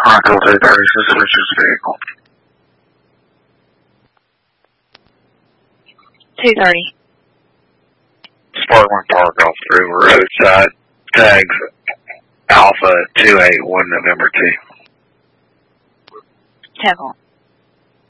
Control 230, switches vehicle. 230. Sparkman Park off the river roadside. Tags Alpha 281 November 2. 10-4.